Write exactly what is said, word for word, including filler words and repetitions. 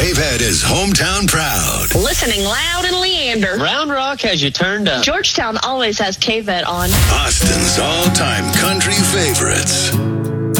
K-Fed is hometown proud. Listening loud in Leander. Round Rock has you turned up. Georgetown always has K-Fed on. Austin's all-time country favorites.